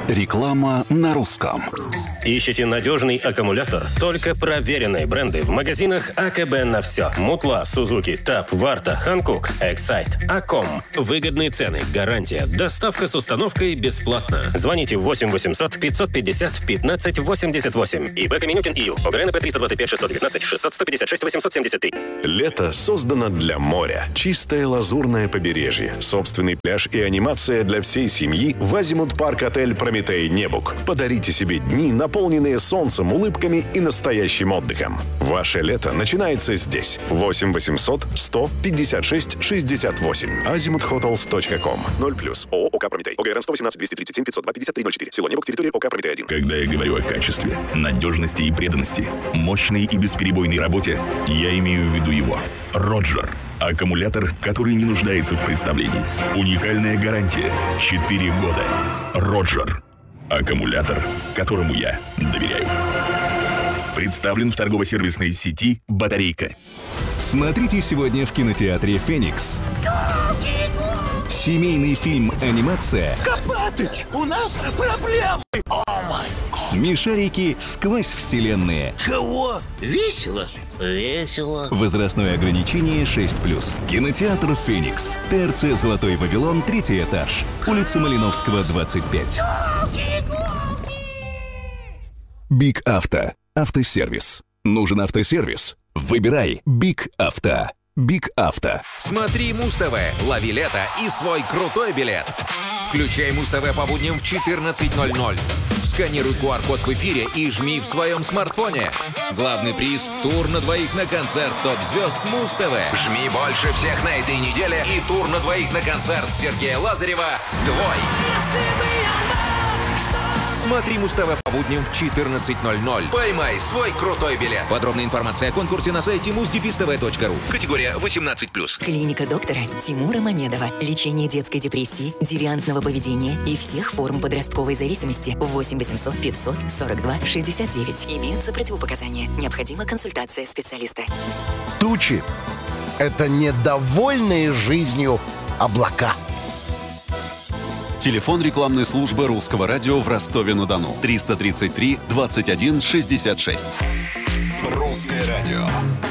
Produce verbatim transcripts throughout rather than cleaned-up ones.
Реклама на русском. Ищите надежный аккумулятор? Только проверенные бренды в магазинах АКБ на все. Мутла, Сузуки, Таб, Варта, Ханкук, Эксайт, Аком. Выгодные цены, гарантия, доставка с установкой бесплатно. Звоните восемь восемьсот пятьсот пятьдесят пятнадцать восемьдесят восемь. ИП Каменюкин ИЮ. ОГРНП триста двадцать пять шестьсот девятнадцать шестьсот сто пятьдесят шесть восемьсот семьдесят три. Лето создано для моря. Чистое лазурное побережье, собственный пляж и анимация для всей семьи в Азимут Парк Отель Прометей Небук. Подарите себе дни, наполненные солнцем, улыбками и настоящим отдыхом. Ваше лето начинается здесь. восемь восемьсот сто пятьдесят шесть шестьдесят восемь. азимут хотелс точка ком. ноль плюс. ООО ОК Прометей. ОГРН сто восемнадцать двести тридцать семь пятьсот два пятьдесят три ноль четыре. Село Небук, территория ОК Прометей один. Когда я говорю о качестве, надежности и преданности, мощной и бесперебойной работе, я имею в виду его. Роджер. Аккумулятор, который не нуждается в представлении. Уникальная гарантия. четыре года. Роджер. Аккумулятор, которому я доверяю. Представлен в торгово-сервисной сети «Батарейка». Смотрите сегодня в кинотеатре «Феникс». Семейный фильм-анимация Копатыч, у нас проблемы! «Смешарики сквозь вселенные». Чего? Весело? Весело. Возрастное ограничение шесть плюс. Кинотеатр «Феникс». ТРЦ «Золотой Вавилон», третий этаж. Улица Малиновского, двадцать пять. Биг Авто. Автосервис. Нужен автосервис? Выбирай Биг Авто. Биг Авто. Смотри Муз-ТВ, лови лето и свой крутой билет. Включай Муз-ТВ по будням в четырнадцать ноль ноль. Сканируй ку ар-код в эфире и жми в своем смартфоне. Главный приз – тур на двоих на концерт топ-звезд Муз-ТВ. Жми больше всех на этой неделе и тур на двоих на концерт Сергея Лазарева «Твой». Смотри Муз-ТВ по будням в четырнадцать ноль ноль. Поймай свой крутой билет. Подробная информация о конкурсе на сайте муз дефис тэ вэ точка ру. Категория восемнадцать плюс. Клиника доктора Тимура Мамедова. Лечение детской депрессии, девиантного поведения и всех форм подростковой зависимости. восемь восемьсот пятьсот сорок два шестьдесят девять. Имеются противопоказания. Необходима консультация специалиста. Тучи – это недовольные жизнью облака. Телефон рекламной службы Русского радио в Ростове-на-Дону. триста тридцать три двадцать один шестьдесят шесть. Русское радио.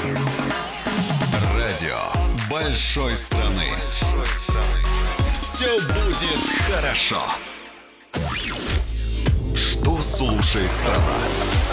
Радио большой страны. Все будет хорошо. Что слушает страна?